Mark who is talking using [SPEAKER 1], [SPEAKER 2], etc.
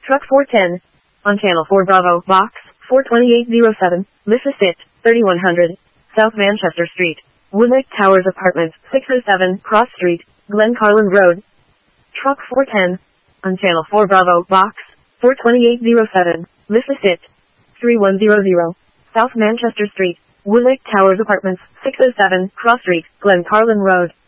[SPEAKER 1] Truck 410. On Channel 4 Bravo, Box 42807, Mississippi, 3100, South Manchester Street, Woodlake Towers Apartments, 607, Cross Street, Glen Carlin Road. Truck 410. On Channel 4 Bravo, Box 42807, Mississippi, 3100, South Manchester Street, Woodlake Towers Apartments, 607, Cross Street, Glen Carlin Road.